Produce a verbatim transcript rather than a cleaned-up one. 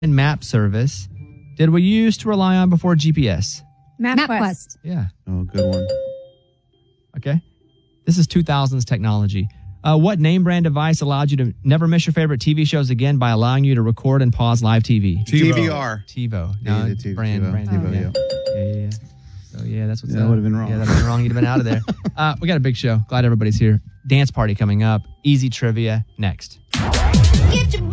map service did we used to rely on before G P S? MapQuest. MapQuest. Yeah. Oh, good one. Okay. This is two thousands technology. Uh, what name brand device allowed you to never miss your favorite T V shows again by allowing you to record and pause live T V? T V R. TiVo. Yeah, No, the T- brand, TiVo. brand. TiVo, yeah. yeah. Yeah, yeah, yeah. So, yeah, that's what's Yeah, that up. would've been wrong. Yeah, that would have been wrong. You'd have been out of there. Uh, we got a big show. Glad everybody's here. Dance party coming up. Easy trivia next. Get your